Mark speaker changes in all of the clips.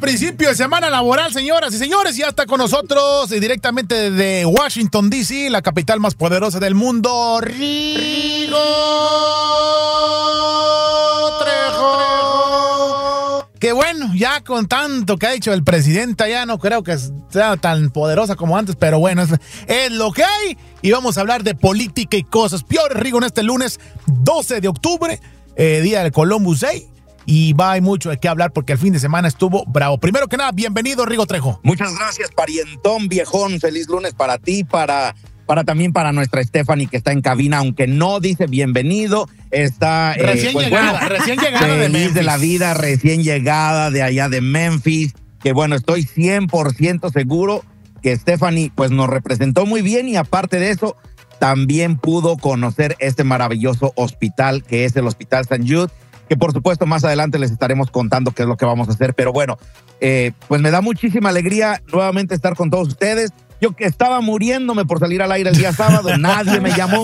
Speaker 1: principio de semana laboral, señoras y señores. Ya está con nosotros directamente de Washington, D.C., la capital más poderosa del mundo, Rigo Trejo. Que bueno, ya con tanto que ha dicho el presidente, ya no creo que sea tan poderosa como antes, pero bueno, es lo que hay. Y vamos a hablar de política y cosas peores, Rigo, en este lunes 12 de octubre, día del Columbus Day. Y hay mucho de qué hablar porque el fin de semana estuvo bravo. Primero que nada, bienvenido, Rigo Trejo.
Speaker 2: Muchas gracias, parientón, viejón. Feliz lunes para ti, para también para nuestra Stephanie que está en cabina, aunque no dice bienvenido. Está
Speaker 1: recién llegada de Memphis.
Speaker 2: De la vida, recién llegada de allá de Memphis. Que bueno, estoy 100% seguro que Stephanie pues nos representó muy bien y aparte de eso, también pudo conocer este maravilloso hospital que es el Hospital St. Jude. Que por supuesto más adelante les estaremos contando qué es lo que vamos a hacer, pero bueno, pues me da muchísima alegría nuevamente estar con todos ustedes. Yo que estaba muriéndome por salir al aire el día sábado, nadie me llamó.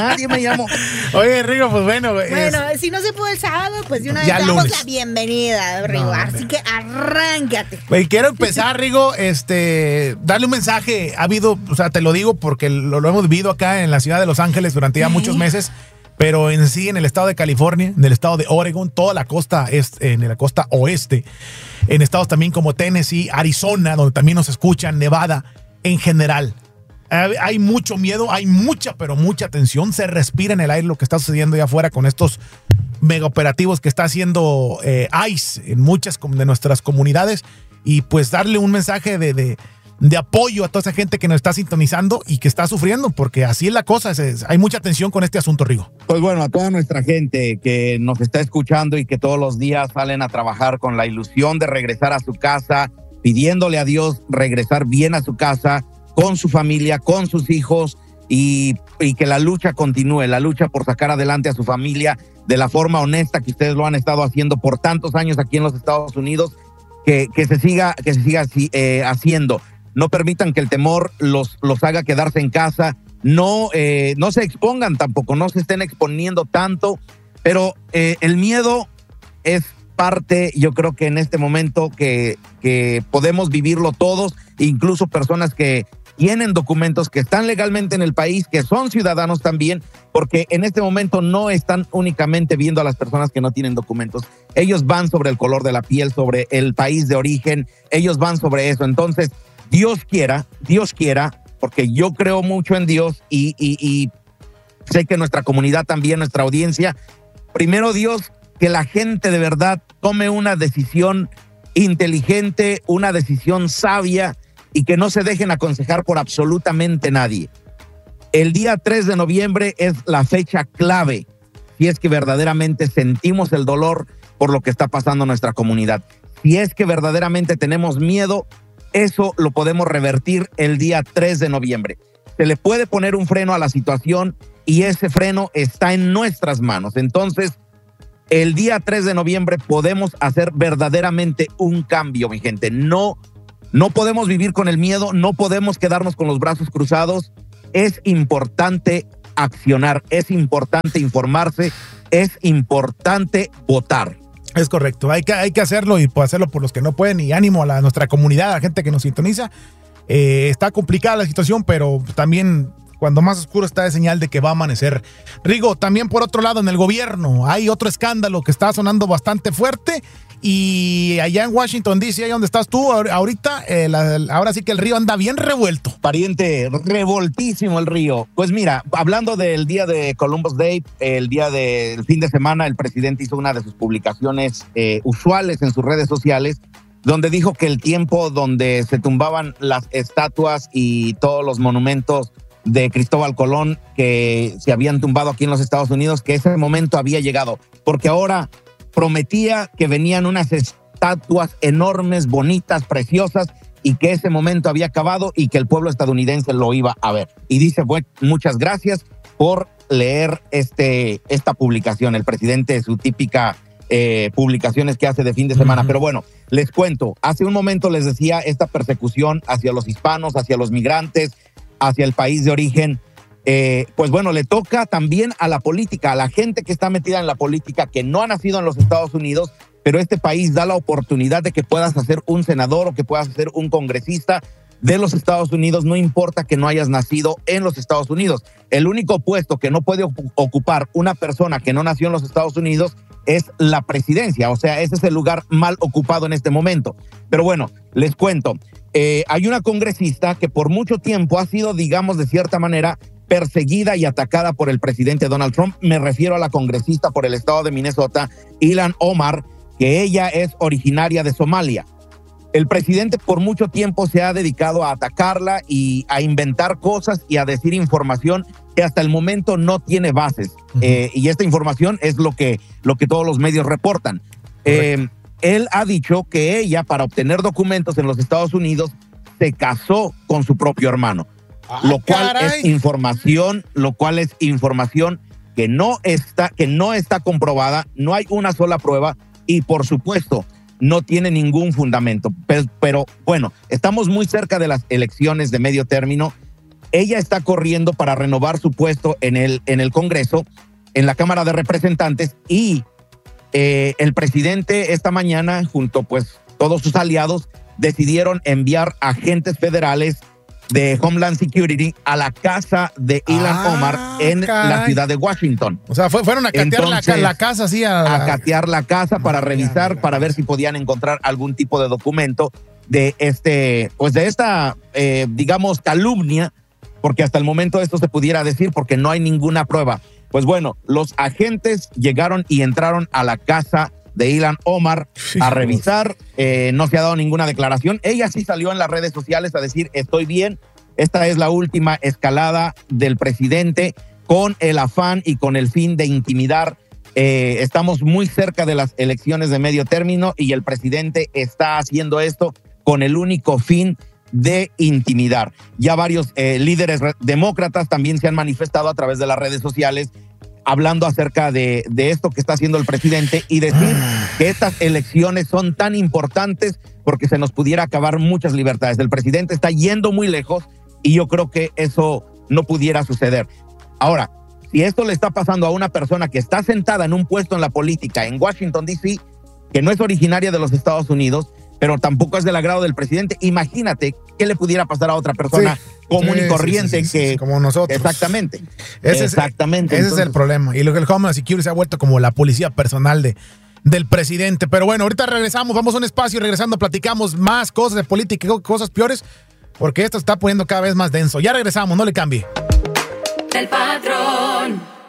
Speaker 1: Oye, Rigo, pues bueno.
Speaker 3: Si no se pudo el sábado, pues de una vez damos la bienvenida, Rigo. Así que arráncate.
Speaker 1: Quiero empezar, Rigo, darle un mensaje. Ha habido, o sea, te lo digo porque lo hemos vivido acá en la ciudad de Los Ángeles durante ya muchos meses. Pero en sí, en el estado de California, en el estado de Oregon, toda la costa en la costa oeste, en estados también como Tennessee, Arizona, donde también nos escuchan, Nevada, en general. Hay mucho miedo, hay mucha tensión, se respira en el aire lo que está sucediendo allá afuera con estos mega operativos que está haciendo ICE en muchas de nuestras comunidades y pues darle un mensaje de apoyo a toda esa gente que nos está sintonizando y que está sufriendo, porque así es la cosa, hay mucha tensión con este asunto, Rigo.
Speaker 2: Pues bueno, a toda nuestra gente que nos está escuchando y que todos los días salen a trabajar con la ilusión de regresar a su casa, pidiéndole a Dios regresar bien a su casa, con su familia, con sus hijos y que la lucha continúe, la lucha por sacar adelante a su familia de la forma honesta que ustedes lo han estado haciendo por tantos años aquí en los Estados Unidos, que se siga así, haciendo. No permitan que el temor los haga quedarse en casa. No se expongan tampoco, no se estén exponiendo tanto. Pero el miedo es parte, yo creo que en este momento que podemos vivirlo todos, incluso personas que tienen documentos, que están legalmente en el país, que son ciudadanos también, porque en este momento no están únicamente viendo a las personas que no tienen documentos. Ellos van sobre el color de la piel, sobre el país de origen, ellos van sobre eso. Entonces, Dios quiera, porque yo creo mucho en Dios y sé que nuestra comunidad también, nuestra audiencia, primero Dios, que la gente de verdad tome una decisión inteligente, una decisión sabia y que no se dejen aconsejar por absolutamente nadie. El día 3 de noviembre es la fecha clave si es que verdaderamente sentimos el dolor por lo que está pasando en nuestra comunidad. Si es que verdaderamente tenemos miedo, eso lo podemos revertir el día 3 de noviembre. Se le puede poner un freno a la situación y ese freno está en nuestras manos. Entonces, el día 3 de noviembre podemos hacer verdaderamente un cambio, mi gente. No podemos vivir con el miedo, no podemos quedarnos con los brazos cruzados. Es importante accionar, es importante informarse, es importante votar.
Speaker 1: Es correcto, hay que hacerlo y hacerlo por los que no pueden y ánimo a nuestra comunidad, a la gente que nos sintoniza. Está complicada la situación, pero también cuando más oscuro está es señal de que va a amanecer. Rigo, también por otro lado en el gobierno hay otro escándalo que está sonando bastante fuerte y allá en Washington D.C., ahí donde estás tú ahorita, ahora sí que el río anda bien revuelto.
Speaker 2: Pariente, revoltísimo el río. Pues mira, hablando del día de Columbus Day, el día del fin de semana, el presidente hizo una de sus publicaciones usuales en sus redes sociales, donde dijo que el tiempo donde se tumbaban las estatuas y todos los monumentos de Cristóbal Colón que se habían tumbado aquí en los Estados Unidos, que ese momento había llegado, porque ahora prometía que venían unas estatuas enormes, bonitas, preciosas, y que ese momento había acabado y que el pueblo estadounidense lo iba a ver. Y dice, bueno, muchas gracias por leer esta publicación. El presidente, su típica publicaciones que hace de fin de semana. Pero bueno, les cuento, hace un momento les decía esta persecución hacia los hispanos, hacia los migrantes, hacia el país de origen. Pues bueno, le toca también a la política, a la gente que está metida en la política, que no ha nacido en los Estados Unidos, pero este país da la oportunidad de que puedas ser un senador o que puedas ser un congresista de los Estados Unidos, no importa que no hayas nacido en los Estados Unidos. El único puesto que no puede ocupar una persona que no nació en los Estados Unidos es la presidencia, o sea, ese es el lugar mal ocupado en este momento. Pero bueno, les cuento, hay una congresista que por mucho tiempo ha sido, digamos, de cierta manera, perseguida y atacada por el presidente Donald Trump. Me refiero a la congresista por el estado de Minnesota, Ilhan Omar, que ella es originaria de Somalia. El presidente por mucho tiempo se ha dedicado a atacarla y a inventar cosas y a decir información que hasta el momento no tiene bases. Y esta información es lo que todos los medios reportan. Él ha dicho que ella, para obtener documentos en los Estados Unidos, se casó con su propio hermano. Lo cual es información que no está comprobada, no hay una sola prueba y por supuesto no tiene ningún fundamento. Pero bueno, estamos muy cerca de las elecciones de medio término. Ella está corriendo para renovar su puesto en el Congreso, en la Cámara de Representantes, y el presidente esta mañana, junto pues todos sus aliados, decidieron enviar agentes federales de Homeland Security a la casa de Ilhan Omar en la ciudad de Washington.
Speaker 1: O sea, fueron a catear la casa, sí.
Speaker 2: A catear la casa para revisar, para ver si podían encontrar algún tipo de documento de esta, digamos, calumnia, porque hasta el momento esto se pudiera decir porque no hay ninguna prueba. Pues bueno, los agentes llegaron y entraron a la casa de Ilhan Omar a revisar, no se ha dado ninguna declaración. Ella sí salió en las redes sociales a decir, estoy bien, esta es la última escalada del presidente con el afán y con el fin de intimidar. Estamos muy cerca de las elecciones de medio término y el presidente está haciendo esto con el único fin de intimidar. Ya varios líderes demócratas también se han manifestado a través de las redes sociales hablando acerca de esto que está haciendo el presidente y decir que estas elecciones son tan importantes porque se nos pudiera acabar muchas libertades. El presidente está yendo muy lejos y yo creo que eso no pudiera suceder. Ahora, si esto le está pasando a una persona que está sentada en un puesto en la política en Washington, D.C., que no es originaria de los Estados Unidos, pero tampoco es del agrado del presidente, imagínate qué le pudiera pasar a otra persona común y corriente que
Speaker 1: como nosotros.
Speaker 2: Exactamente.
Speaker 1: Ese es el problema. Y lo que el Homeland Security se ha vuelto como la policía personal del presidente. Pero bueno, ahorita regresamos, vamos a un espacio y regresando platicamos más cosas de política y cosas peores, porque esto está poniendo cada vez más denso. Ya regresamos, no le cambie.
Speaker 4: El patrón.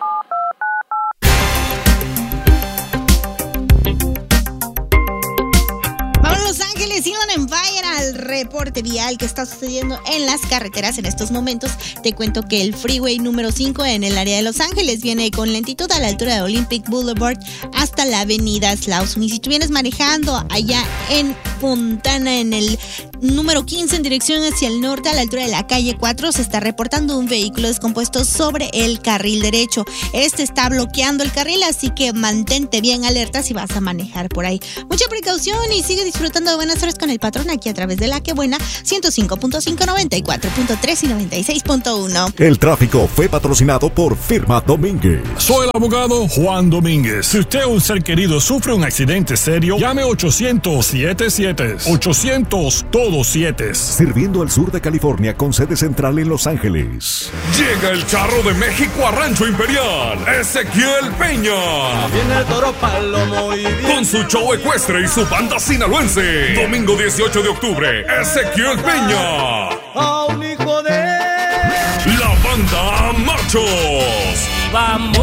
Speaker 3: Los Ángeles, Inland Empire, al reporte vial que está sucediendo en las carreteras en estos momentos. Te cuento que el freeway número 5 en el área de Los Ángeles viene con lentitud a la altura de Olympic Boulevard hasta la avenida Slauson. Y si tú vienes manejando allá en Fontana, en el número 15 en dirección hacia el norte a la altura de la calle 4, se está reportando un vehículo descompuesto sobre el carril derecho. Este está bloqueando el carril, así que mantente bien alerta si vas a manejar por ahí. Mucha precaución y sigue disfrutando de buenas horas con el patrón aquí a través de La Que Buena 105.5, 94.3 y 96.1.
Speaker 5: El tráfico fue patrocinado por Firma Domínguez.
Speaker 6: Soy el abogado Juan Domínguez. Si usted o un ser querido sufre un accidente serio, llame 800-77. 800 todos 7.
Speaker 5: Sirviendo al sur de California con sede central en Los Ángeles.
Speaker 7: Llega el charro de México a Rancho Imperial, Ezequiel Peña.
Speaker 8: Viene el toro palomo y bien.
Speaker 7: Con su show ecuestre y su banda sinaloense. Domingo 18 de octubre, Ezequiel Peña.
Speaker 8: A un hijo de
Speaker 7: la banda Machos.
Speaker 8: Vamos.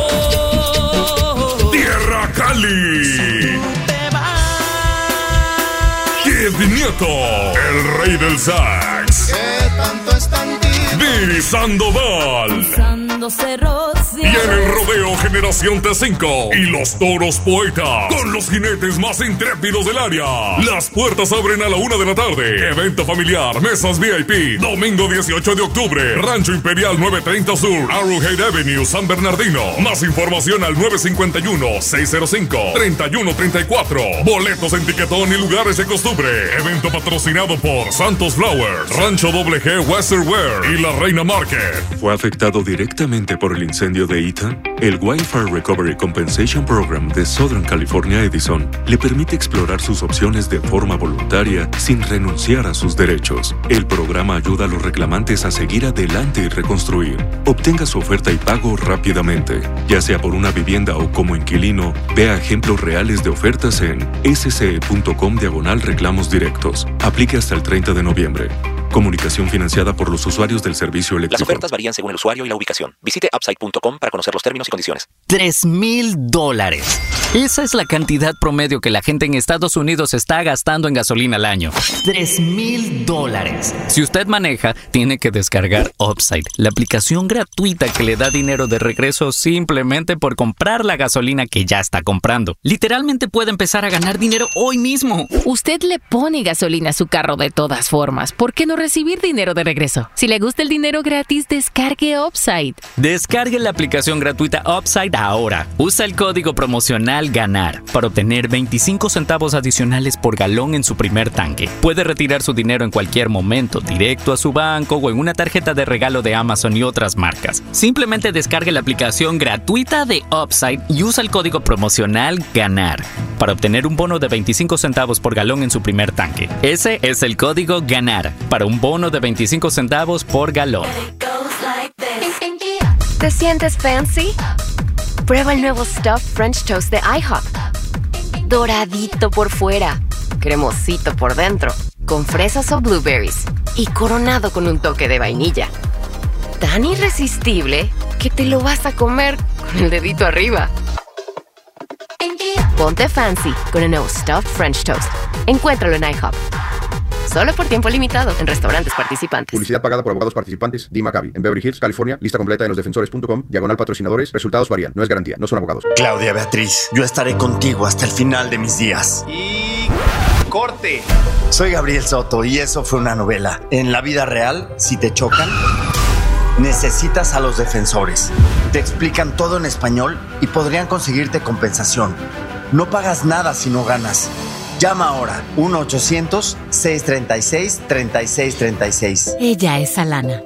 Speaker 7: Tierra Cali. Kid Nieto, el rey del sax.
Speaker 8: Que tanto es tantito.
Speaker 7: Di Sandoval.
Speaker 4: Y
Speaker 7: en el rodeo Generación T5 y los toros Poeta, con los jinetes más intrépidos del área. Las puertas abren a la 1 de la tarde. Evento familiar, mesas VIP. Domingo 18 de octubre, Rancho Imperial 930 Sur, Arrowhead Avenue, San Bernardino. Más información al 951-605-3134. Boletos en Tiquetón y lugares de costumbre. Evento patrocinado por Santos Flowers, Rancho WG Western Wear y la Reina Market.
Speaker 9: ¿Fue afectado directamente por el incendio de Ethan? El Wildfire Recovery Compensation Program de Southern California Edison le permite explorar sus opciones de forma voluntaria sin renunciar a sus derechos. El programa ayuda a los reclamantes a seguir adelante y reconstruir. Obtenga su oferta y pago rápidamente. Ya sea por una vivienda o como inquilino, vea ejemplos reales de ofertas en sce.com/reclamos directos. Aplique hasta el 30 de noviembre. Comunicación financiada por los usuarios del servicio eléctrico.
Speaker 10: Las ofertas varían según el usuario y la ubicación. Visite upside.com para conocer los términos y condiciones.
Speaker 11: $3,000. Esa es la cantidad promedio que la gente en Estados Unidos está gastando en gasolina al año. $3,000. Si usted maneja, tiene que descargar Upside, la aplicación gratuita que le da dinero de regreso simplemente por comprar la gasolina que ya está comprando. Literalmente puede empezar a ganar dinero hoy mismo.
Speaker 12: Usted le pone gasolina a su carro de todas formas. ¿Por qué no recibir dinero de regreso? Si le gusta el dinero gratis, descargue Upside.
Speaker 11: Descargue la aplicación gratuita Upside ahora. Usa el código promocional GANAR para obtener 25 centavos adicionales por galón en su primer tanque. Puede retirar su dinero en cualquier momento, directo a su banco o en una tarjeta de regalo de Amazon y otras marcas. Simplemente descargue la aplicación gratuita de Upside y usa el código promocional GANAR para obtener un bono de 25 centavos por galón en su primer tanque. Ese es el código GANAR para un bono de 25 centavos por galón.
Speaker 13: ¿Te sientes fancy? Prueba el nuevo Stuffed French Toast de IHOP. Doradito por fuera, cremosito por dentro, con fresas o blueberries y coronado con un toque de vainilla. Tan irresistible que te lo vas a comer con el dedito arriba. Ponte fancy con el nuevo Stuffed French Toast. Encuéntralo en IHOP. Solo por tiempo limitado en restaurantes participantes.
Speaker 14: Publicidad pagada por abogados participantes. Dee Maccabi. En Beverly Hills, California. Lista completa en losdefensores.com/patrocinadores. Resultados varían. No es garantía. No son abogados.
Speaker 15: Claudia Beatriz, yo estaré contigo hasta el final de mis días.
Speaker 8: Y... ¡corte!
Speaker 15: Soy Gabriel Soto y eso fue una novela. En la vida real, si te chocan, necesitas a los defensores. Te explican todo en español y podrían conseguirte compensación. No pagas nada si no ganas. Llama ahora, 1-800-636-3636.
Speaker 16: Ella es Alana.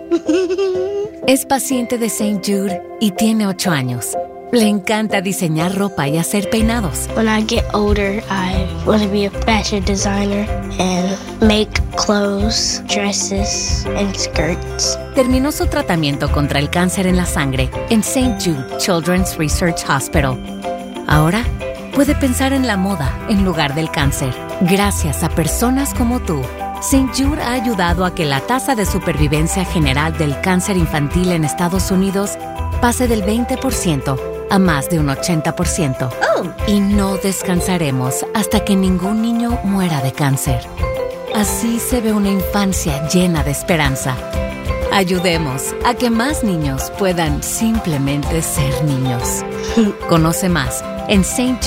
Speaker 16: Es paciente de St. Jude y tiene 8 años. Le encanta diseñar ropa y hacer peinados.
Speaker 17: When I get older, I want to be a fashion designer and make clothes, dresses, and skirts.
Speaker 16: Terminó su tratamiento contra el cáncer en la sangre en St. Jude Children's Research Hospital. Ahora puede pensar en la moda en lugar del cáncer. Gracias a personas como tú, St. Jude ha ayudado a que la tasa de supervivencia general del cáncer infantil en Estados Unidos pase del 20% a más de un 80%. Y no descansaremos hasta que ningún niño muera de cáncer. Así se ve una infancia llena de esperanza. Ayudemos a que más niños puedan simplemente ser niños. Conoce más en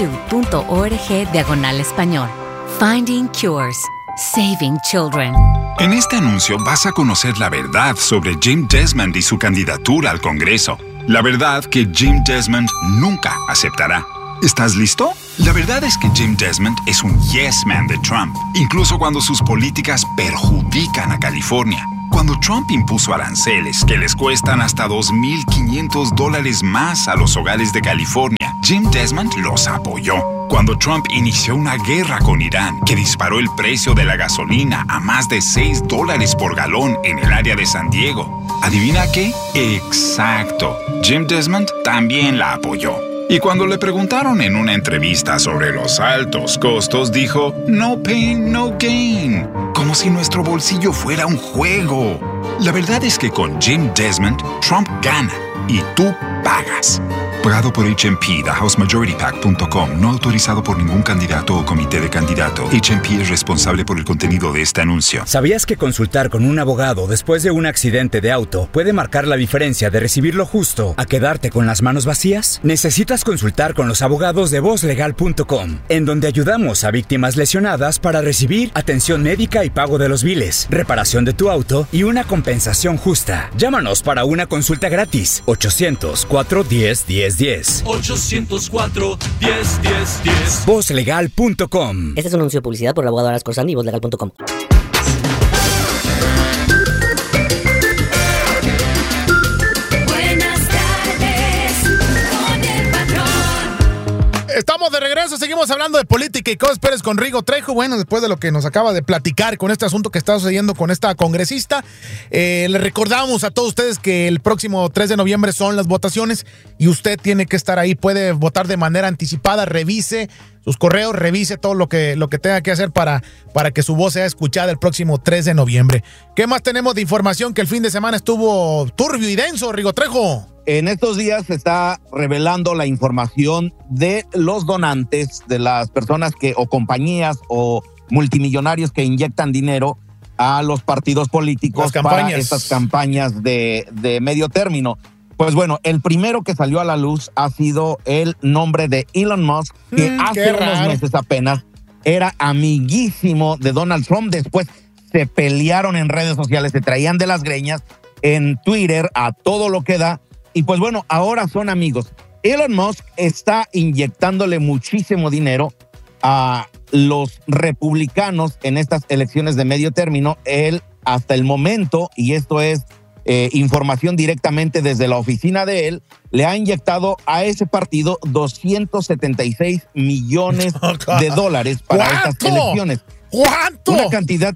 Speaker 16: stjude.org/español. Finding Cures. Saving Children.
Speaker 18: En este anuncio vas a conocer la verdad sobre Jim Desmond y su candidatura al Congreso. La verdad que Jim Desmond nunca aceptará. ¿Estás listo? La verdad es que Jim Desmond es un yes man de Trump, incluso cuando sus políticas perjudican a California. Cuando Trump impuso aranceles que les cuestan hasta $2,500 más a los hogares de California, Jim Desmond los apoyó. Cuando Trump inició una guerra con Irán que disparó el precio de la gasolina a más de $6 por galón en el área de San Diego, ¿adivina qué? Exacto. Jim Desmond también la apoyó. Y cuando le preguntaron en una entrevista sobre los altos costos, dijo, no pain, no gain. Como si nuestro bolsillo fuera un juego. La verdad es que con Jim Desmond, Trump gana y tú pagas. Pagado por HMP, TheHouseMajorityPAC.com. No autorizado por ningún candidato o comité de candidato. HMP es responsable por el contenido de este anuncio.
Speaker 19: ¿Sabías que consultar con un abogado después de un accidente de auto puede marcar la diferencia de recibir lo justo a quedarte con las manos vacías? Necesitas consultar con los abogados de VozLegal.com, en donde ayudamos a víctimas lesionadas para recibir atención médica y pago de los biles, reparación de tu auto y una compensación justa. Llámanos para una consulta gratis. 800-410-1010.
Speaker 20: 804-10-10-10.
Speaker 19: VozLegal.com.
Speaker 21: Este es un anuncio de publicidad por el abogado Aras Corsani y VozLegal.com.
Speaker 1: regreso seguimos hablando de política y cosas Pérez con Rigo Trejo. Bueno, después de lo que nos acaba de platicar con este asunto que está sucediendo con esta congresista, le recordamos a todos ustedes que el próximo 3 de noviembre son las votaciones y usted tiene que estar ahí, puede votar de manera anticipada, revise sus correos, revise todo lo que tenga que hacer para que su voz sea escuchada el próximo 3 de noviembre. ¿Qué más tenemos de información que el fin de semana estuvo turbio y denso, Rigo Trejo?
Speaker 2: En estos días se está revelando la información de los donantes, de las personas o compañías o multimillonarios que inyectan dinero a los partidos políticos para estas campañas de medio término. Pues bueno, el primero que salió a la luz ha sido el nombre de Elon Musk, que hace unos meses apenas era amiguísimo de Donald Trump. Después se pelearon en redes sociales, se traían de las greñas en Twitter a todo lo que da. Y pues bueno, ahora son amigos. Elon Musk está inyectándole muchísimo dinero a los republicanos en estas elecciones de medio término. Él, hasta el momento, y esto es información directamente desde la oficina de él, le ha inyectado a ese partido 276 millones de dólares para estas elecciones.
Speaker 1: ¿Cuánto?
Speaker 2: Una cantidad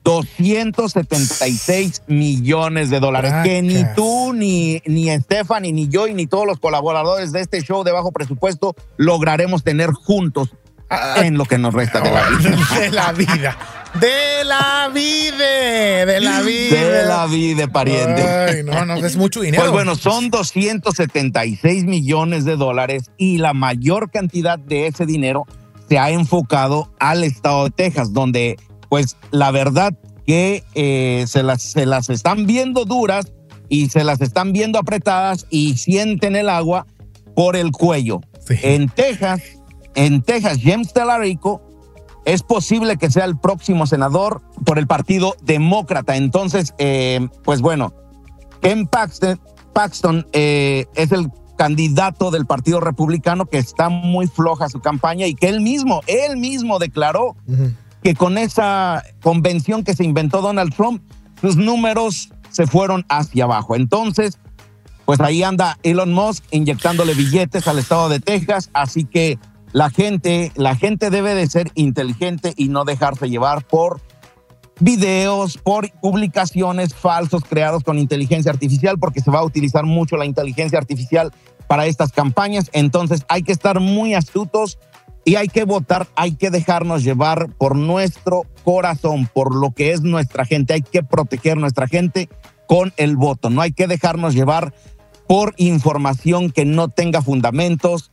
Speaker 2: 276 millones de dólares que ni tú, ni Stephanie, ni yo y ni todos los colaboradores de este show de bajo presupuesto lograremos tener juntos en lo que nos resta de la vida.
Speaker 1: De la vida. De la vida. De la vida.
Speaker 2: De la vida, pariente.
Speaker 1: Ay, no, es mucho dinero.
Speaker 2: Pues bueno, son 276 millones de dólares y la mayor cantidad de ese dinero se ha enfocado al estado de Texas, donde pues la verdad que se las están viendo duras y se las están viendo apretadas y sienten el agua por el cuello. Sí. En Texas, James Talarico es posible que sea el próximo senador por el Partido Demócrata. Entonces, pues bueno, Ken Paxton es el candidato del Partido Republicano, que está muy floja su campaña y que él mismo declaró que con esa convención que se inventó Donald Trump, sus números se fueron hacia abajo. Entonces, pues ahí anda Elon Musk inyectándole billetes al estado de Texas, así que la gente debe de ser inteligente y no dejarse llevar por videos, por publicaciones falsos creados con inteligencia artificial, porque se va a utilizar mucho la inteligencia artificial para estas campañas. Entonces hay que estar muy astutos y hay que votar, hay que dejarnos llevar por nuestro corazón, por lo que es nuestra gente. Hay que proteger nuestra gente con el voto. No hay que dejarnos llevar por información que no tenga fundamentos.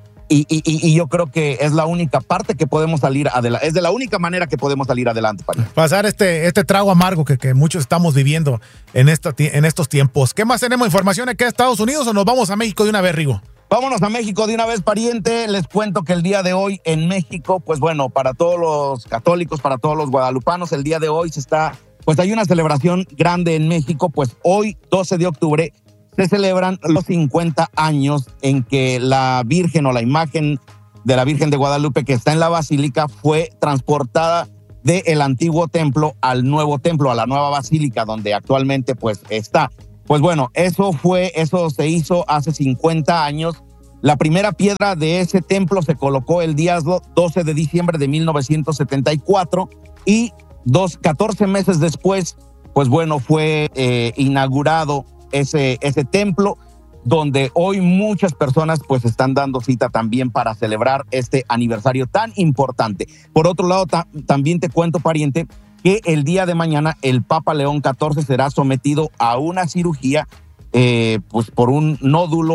Speaker 2: Y yo creo que es la única parte que podemos salir adelante. Es de la única manera que podemos salir adelante, Pani.
Speaker 1: Pasar este trago amargo que muchos estamos viviendo en estos tiempos. ¿Qué más tenemos? ¿Información aquí a Estados Unidos o nos vamos a México de una vez, Rigo?
Speaker 2: Vámonos a México de una vez, pariente. Les cuento que el día de hoy en México, pues bueno, para todos los católicos, para todos los guadalupanos, el día de hoy pues hay una celebración grande en México. Pues hoy, 12 de octubre, se celebran los 50 años en que la Virgen o la imagen de la Virgen de Guadalupe que está en la Basílica fue transportada del antiguo templo al nuevo templo, a la nueva Basílica, donde actualmente pues está. Pues bueno, eso se hizo hace 50 años. La primera piedra de ese templo se colocó el día 12 de diciembre de 1974 y 14 meses después, pues bueno, fue inaugurado ese templo, donde hoy muchas personas pues están dando cita también para celebrar este aniversario tan importante. Por otro lado, también te cuento, pariente, que el día de mañana el Papa León XIV será sometido a una cirugía pues por un nódulo